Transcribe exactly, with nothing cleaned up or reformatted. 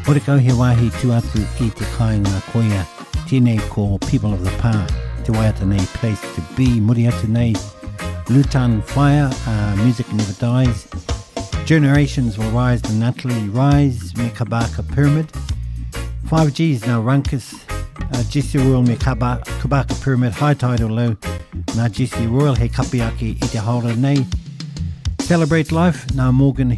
Oriko he wahi tuatu ki te kāinga koia, tēnei ko people of the pā, te waiata nei place to be, muri atu nei, Lutan Fire, uh, music never dies, generations will rise, the Natalie Rise, me Kabaka Pyramid, five G's now Rankus, uh, Jisi Royal me Kaba, Kabaka Pyramid, High Tidal Low, na Jisi Royal he Kapiaki i te haora nei, Celebrate Life, now Morgan